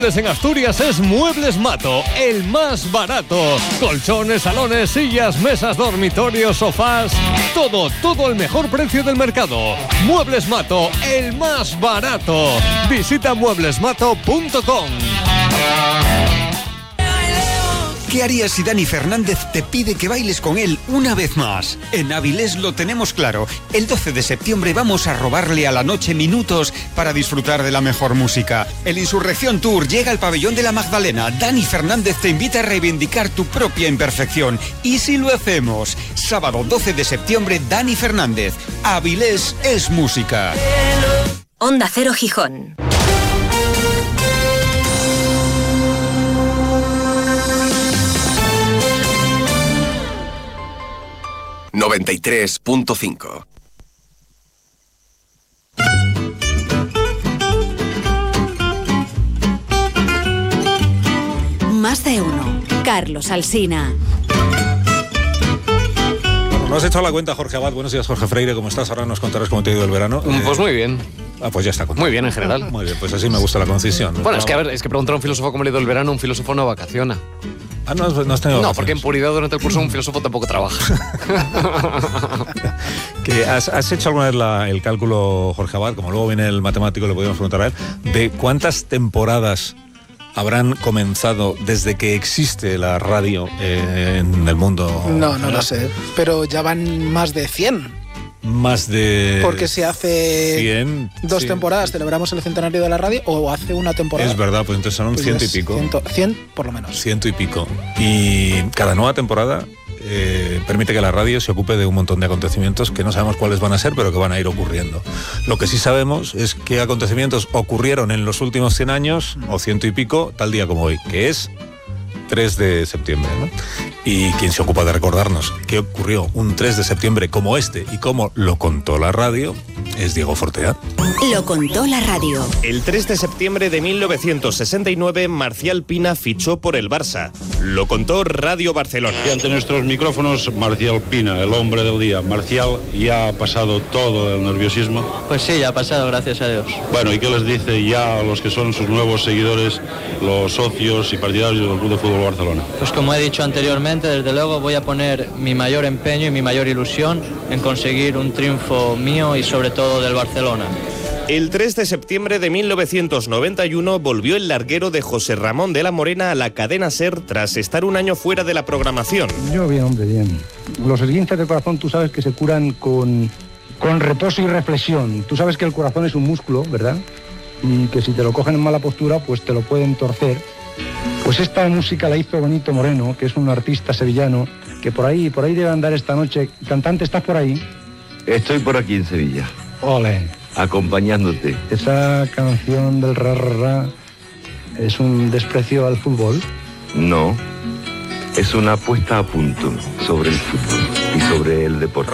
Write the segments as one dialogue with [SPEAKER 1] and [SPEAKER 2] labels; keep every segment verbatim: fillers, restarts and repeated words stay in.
[SPEAKER 1] En Asturias es Muebles Mato, el más barato. Colchones, salones, sillas, mesas, dormitorios, sofás. Todo, todo al mejor precio del mercado. Muebles Mato, el más barato. Visita muebles mato punto com.
[SPEAKER 2] ¿Qué harías si Dani Fernández te pide que bailes con él una vez más? En Avilés lo tenemos claro. El doce de septiembre vamos a robarle a la noche minutos para disfrutar de la mejor música. El Insurrección Tour llega al pabellón de la Magdalena. Dani Fernández te invita a reivindicar tu propia imperfección. ¿Y si lo hacemos? Sábado doce de septiembre, Dani Fernández. Avilés es música.
[SPEAKER 3] Onda Cero Gijón.
[SPEAKER 4] noventa y tres punto cinco.
[SPEAKER 5] Más de uno. Carlos Alsina.
[SPEAKER 6] Bueno, no has echado la cuenta, Jorge Abad. Buenos días, Jorge Freire. ¿Cómo estás? Ahora nos contarás cómo te ha ido el verano.
[SPEAKER 7] Pues muy bien.
[SPEAKER 6] Ah, pues ya está contado.
[SPEAKER 7] Muy bien, en general.
[SPEAKER 6] Muy bien, pues así me gusta la concisión.
[SPEAKER 7] Bueno, es que a ver, es que preguntar a un filósofo cómo le ha ido el verano, un filósofo no vacaciona.
[SPEAKER 6] Ah, no, no has tenido
[SPEAKER 7] No, porque en puridad durante el curso un filósofo tampoco trabaja.
[SPEAKER 6] ¿Que has, has hecho alguna vez la, el cálculo, Jorge Abad, como luego viene el matemático, le podemos preguntar a él, de cuántas temporadas habrán comenzado desde que existe la radio eh, en el mundo?
[SPEAKER 8] No, no lo sé, pero ya van más de cien.
[SPEAKER 6] Más de...
[SPEAKER 8] Porque si hace
[SPEAKER 6] cien,
[SPEAKER 8] dos
[SPEAKER 6] sí.
[SPEAKER 8] temporadas celebramos el centenario de la radio, o hace una temporada.
[SPEAKER 6] Es verdad, pues entonces son un
[SPEAKER 8] pues
[SPEAKER 6] ciento y pico.
[SPEAKER 8] Ciento, cien por lo menos.
[SPEAKER 6] Ciento y pico. Y cada nueva temporada eh, permite que la radio se ocupe de un montón de acontecimientos que no sabemos cuáles van a ser, pero que van a ir ocurriendo. Lo que sí sabemos es qué acontecimientos ocurrieron en los últimos cien años, o ciento y pico, tal día como hoy, que es tres de septiembre, ¿no? Y quien se ocupa de recordarnos qué ocurrió un tres de septiembre como este y cómo lo contó la radio es Diego Fortea.
[SPEAKER 5] Lo contó la radio.
[SPEAKER 9] El tres de septiembre de mil novecientos sesenta y nueve, Marcial Pina fichó por el Barça. Lo contó Radio Barcelona.
[SPEAKER 10] Y ante nuestros micrófonos, Marcial Pina, el hombre del día. Marcial, ¿ya ha pasado todo el nerviosismo?
[SPEAKER 11] Pues sí, ya ha pasado, gracias a Dios.
[SPEAKER 10] Bueno, ¿y qué les dice ya a los que son sus nuevos seguidores, los socios y partidarios del Club de Fútbol Barcelona?
[SPEAKER 11] Pues como he dicho anteriormente, desde luego voy a poner mi mayor empeño y mi mayor ilusión en conseguir un triunfo mío y sobre todo del Barcelona.
[SPEAKER 9] El tres de septiembre de mil novecientos noventa y uno volvió el larguero de José Ramón de la Morena a la cadena SER tras estar un año fuera de la programación.
[SPEAKER 12] Yo bien, hombre, bien. Los esguinces del corazón tú sabes que se curan con, con reposo y reflexión. Tú sabes que el corazón es un músculo, ¿verdad? Y que si te lo cogen en mala postura, pues te lo pueden torcer. Pues esta música la hizo Benito Moreno, que es un artista sevillano, que por ahí, por ahí debe andar esta noche. Cantante, ¿estás por ahí?
[SPEAKER 13] Estoy por aquí en Sevilla.
[SPEAKER 12] Ole.
[SPEAKER 13] Acompañándote.
[SPEAKER 12] ¿Esa canción del ra, ra, ra es un desprecio al fútbol?
[SPEAKER 13] No, es una puesta a punto sobre el fútbol y sobre el deporte.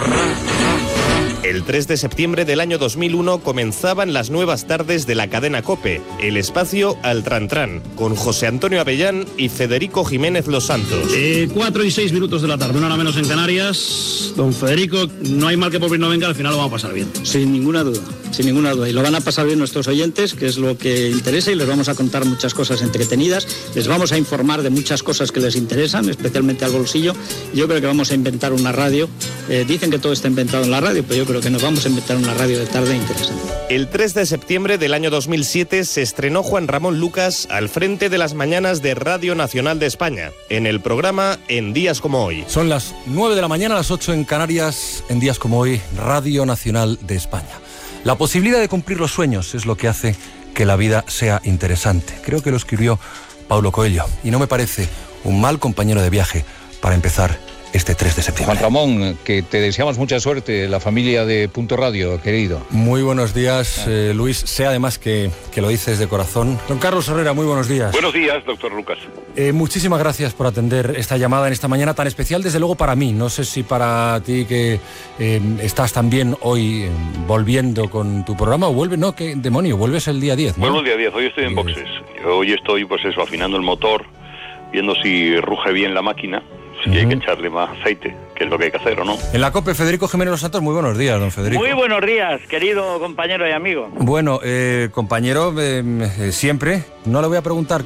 [SPEAKER 9] El tres de septiembre del año dos mil uno comenzaban las nuevas tardes de la cadena COPE, el espacio al Tran Tran, con José Antonio Avellán y Federico Jiménez Los Santos.
[SPEAKER 14] Eh, cuatro y seis minutos de la tarde, una hora menos en Canarias. Don Federico, no hay mal que por bien no venga, al final lo vamos a pasar bien.
[SPEAKER 15] Sin ninguna duda, sin ninguna duda. Y lo van a pasar bien nuestros oyentes, que es lo que interesa, y les vamos a contar muchas cosas entretenidas. Les vamos a informar de muchas cosas que les interesan, especialmente al bolsillo. Yo creo que vamos a inventar una radio. Eh, dicen que todo está inventado en la radio, pero yo creo que nos vamos a inventar una radio de tarde interesante.
[SPEAKER 9] El tres de septiembre del año dos mil siete se estrenó Juan Ramón Lucas al frente de las mañanas de Radio Nacional de España, en el programa En Días Como Hoy.
[SPEAKER 16] Son las nueve de la mañana, las ocho en Canarias, en Días Como Hoy, Radio Nacional de España. La posibilidad de cumplir los sueños es lo que hace que la vida sea interesante. Creo que lo escribió Paulo Coelho y no me parece un mal compañero de viaje para empezar este tres de septiembre.
[SPEAKER 17] Juan Ramón, que te deseamos mucha suerte, la familia de Punto Radio, querido.
[SPEAKER 16] Muy buenos días, eh, Luis. Sé además que, que lo dices de corazón. Don Carlos Herrera, muy buenos días.
[SPEAKER 18] Buenos días, doctor Lucas.
[SPEAKER 16] Eh, muchísimas gracias por atender esta llamada en esta mañana tan especial, desde luego para mí. No sé si para ti que eh, estás también hoy eh, volviendo con tu programa o vuelve, no, ¿qué demonio? Vuelves el día diez, ¿no?
[SPEAKER 18] Vuelvo el día diez, hoy estoy en boxes. Hoy estoy, pues eso, afinando el motor, viendo si ruge bien la máquina. Sí, uh-huh. Hay que echarle más aceite, que es lo que hay que hacer, ¿o no?
[SPEAKER 16] En la COPE, Federico Jiménez Los Santos, muy buenos días, don Federico.
[SPEAKER 19] Muy buenos días, querido compañero y amigo.
[SPEAKER 16] Bueno, eh, compañero, eh, eh, siempre, no le voy a preguntar